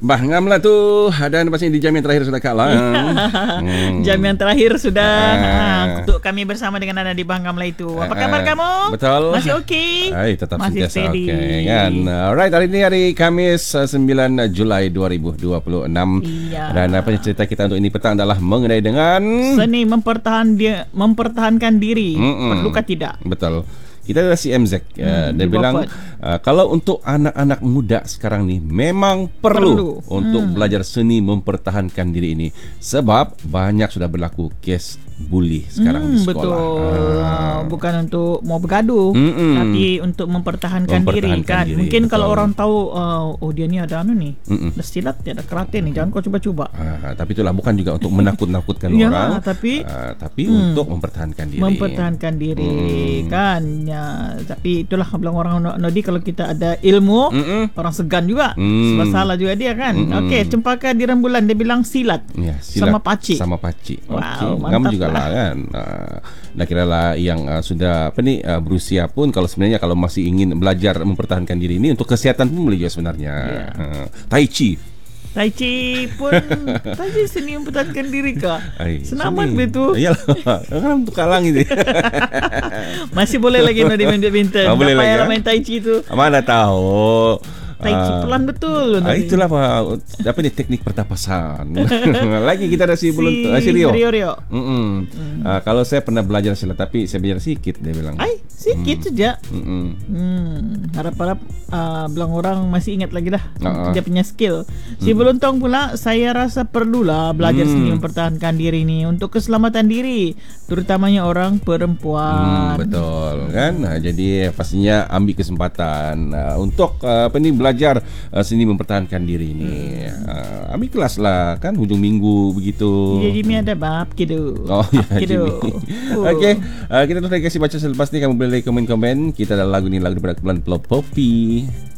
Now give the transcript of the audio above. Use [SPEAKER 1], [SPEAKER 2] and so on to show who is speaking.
[SPEAKER 1] Bahngam lah tu. Dan pastinya di jam yang terakhir sudah Kak Lang.
[SPEAKER 2] Jam yang terakhir sudah. Untuk kami bersama dengan anda di Bahngam lah itu. Apa kabar kamu?
[SPEAKER 1] Betul.
[SPEAKER 2] Masih okey?
[SPEAKER 1] Tetap
[SPEAKER 2] masih
[SPEAKER 1] sentiasa
[SPEAKER 2] steady.
[SPEAKER 1] okey kan. Alright, hari ini hari Khamis 9 Julai 2026.
[SPEAKER 2] Iya.
[SPEAKER 1] Dan apa cerita kita untuk ini petang adalah mengenai dengan
[SPEAKER 2] seni mempertahankan diri. Perlukah tidak?
[SPEAKER 1] Betul. Kita ada si MZ dia bilang kalau untuk anak-anak muda sekarang ni memang perlu untuk belajar seni mempertahankan diri ini, sebab banyak sudah berlaku kes bully sekarang di sekolah.
[SPEAKER 2] Betul. Bukan untuk mau bergaduh, tapi untuk mempertahankan diri kan. Mungkin betul. Kalau orang tahu dia ni ada nih, ada silat, dia ada karate nih, jangan kau cuba-cuba.
[SPEAKER 1] Tapi itulah bukan juga untuk menakut-nakutkan orang, tapi untuk mempertahankan diri.
[SPEAKER 2] Mempertahankan diri kan. Ya, tapi itulah bilang orang Nodi, kalau kita ada ilmu, orang segan juga. Sebab salah juga dia kan. Okey, cempaka di rembulan dia bilang silat.
[SPEAKER 1] Ya, silat
[SPEAKER 2] sama pakcik.
[SPEAKER 1] Wow, mantap juga lah kan. Dah kira lah yang sudah berusia pun, kalau sebenarnya kalau masih ingin belajar mempertahankan diri ini untuk kesihatan pun boleh juga sebenarnya. Tai Chi pun seni mempertahankan diri kah? Senaman betul. Iyalah, kan untuk kalang itu.
[SPEAKER 2] Masih boleh lagi main badminton.
[SPEAKER 1] Boleh lagi.
[SPEAKER 2] Apa main Tai Chi tu?
[SPEAKER 1] Mana tahu.
[SPEAKER 2] Tai Chi pelan betul.
[SPEAKER 1] Itulah apa ni, teknik pertapasan. Lagi kita ada si Rio. Kalau saya pernah belajar silat, tapi saya belajar sikit, dia bilang.
[SPEAKER 2] Sikit saja. Harap-harap bilang orang masih ingat lagi dah dia punya skill. Si Beluntong pula, saya rasa perlulah belajar seni mempertahankan diri ni untuk keselamatan diri, terutamanya orang perempuan.
[SPEAKER 1] Betul kan. Jadi pastinya ambil kesempatan untuk belajar seni mempertahankan diri ini. Ambil kelas lah kan, hujung minggu begitu.
[SPEAKER 2] Jimmy ada bab gitu.
[SPEAKER 1] Jimmy. Okey, kita terus lagi kasih baca selepas ni. Kamu boleh komen-komen. Kita ada lagu ni, lagu daripada kumpulan Pulau Poppy.